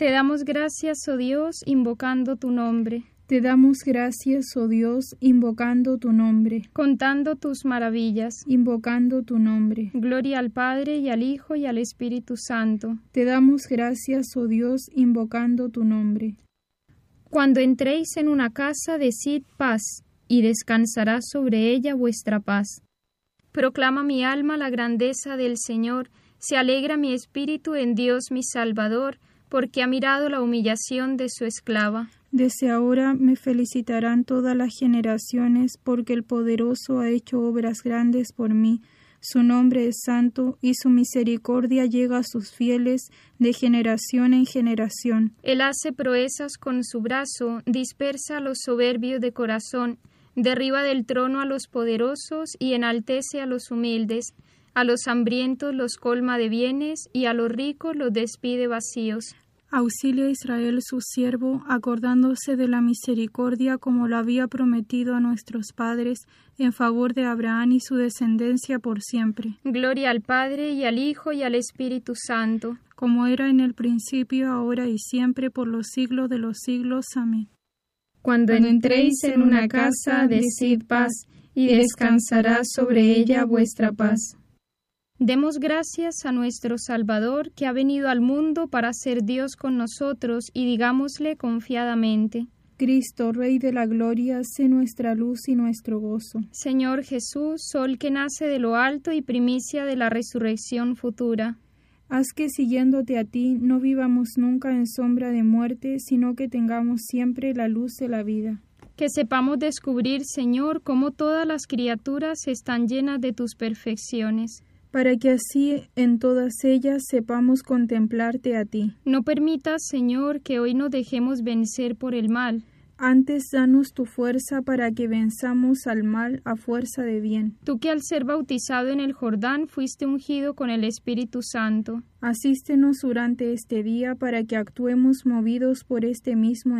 Te damos gracias, oh Dios, invocando tu nombre. Te damos gracias, oh Dios, invocando tu nombre. Contando tus maravillas. Invocando tu nombre. Gloria al Padre, y al Hijo, y al Espíritu Santo. Te damos gracias, oh Dios, invocando tu nombre. Cuando entréis en una casa, decid paz, y descansará sobre ella vuestra paz. Proclama mi alma la grandeza del Señor, se alegra mi espíritu en Dios mi Salvador, porque ha mirado la humillación de su esclava. Desde ahora me felicitarán todas las generaciones, porque el Poderoso ha hecho obras grandes por mí. Su nombre es santo, y su misericordia llega a sus fieles de generación en generación. Él hace proezas con su brazo, dispersa a los soberbios de corazón, derriba del trono a los poderosos y enaltece a los humildes. A los hambrientos los colma de bienes, y a los ricos los despide vacíos. Auxilia a Israel su siervo, acordándose de la misericordia como lo había prometido a nuestros padres, en favor de Abraham y su descendencia por siempre. Gloria al Padre, y al Hijo, y al Espíritu Santo. Como era en el principio, ahora y siempre, por los siglos de los siglos. Amén. Cuando entréis en una casa, decid paz, y descansará sobre ella vuestra paz. Demos gracias a nuestro Salvador, que ha venido al mundo para ser Dios con nosotros, y digámosle confiadamente: Cristo, Rey de la gloria, sé nuestra luz y nuestro gozo. Señor Jesús, sol que nace de lo alto y primicia de la resurrección futura. Haz que, siguiéndote a ti, no vivamos nunca en sombra de muerte, sino que tengamos siempre la luz de la vida. Que sepamos descubrir, Señor, cómo todas las criaturas están llenas de tus perfecciones, para que así en todas ellas sepamos contemplarte a ti. No permitas, Señor, que hoy nos dejemos vencer por el mal. Antes, danos tu fuerza para que venzamos al mal a fuerza de bien. Tú que al ser bautizado en el Jordán fuiste ungido con el Espíritu Santo. Asístenos durante este día para que actuemos movidos por este mismo